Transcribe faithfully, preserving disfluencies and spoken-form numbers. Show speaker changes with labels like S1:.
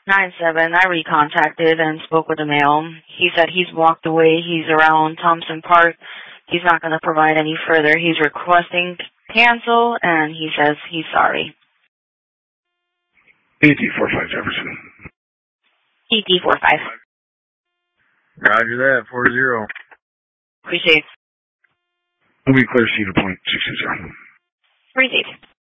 S1: nine seven, I recontacted and spoke with the male. He said he's walked away. He's around Thompson Park. He's not going to provide any further. He's requesting to cancel, and he says he's sorry.
S2: E T forty-five Jefferson.
S1: E T forty-five.
S2: Roger that, four zero.
S1: Appreciate it.
S2: We'll be clear, Cedar Point, six zero.
S1: Appreciate it.